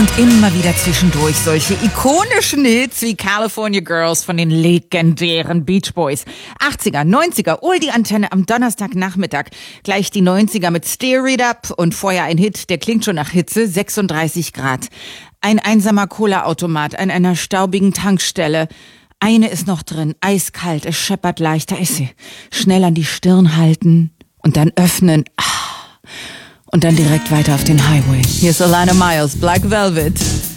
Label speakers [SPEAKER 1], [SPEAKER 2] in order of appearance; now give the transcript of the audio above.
[SPEAKER 1] Und immer wieder zwischendurch solche ikonischen Hits wie California Girls von den legendären Beach Boys. 80er, 90er, die Antenne am Donnerstagnachmittag. Gleich die 90er mit Steer It Up und vorher ein Hit, der klingt schon nach Hitze, 36 Grad. Ein einsamer Cola-Automat an einer staubigen Tankstelle. Eine ist noch drin, eiskalt, es scheppert leicht, da ist sie. Schnell an die Stirn halten und dann öffnen. Und dann direkt weiter auf den Highway. Hier ist Alana Miles, Black Velvet.